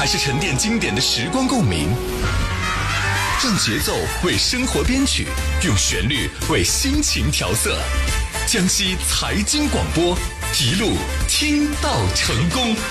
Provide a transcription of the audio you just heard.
还是沉淀经典的时光共鸣？让节奏为生活编曲，用旋律为心情调色。江西财经广播，一路听到成功。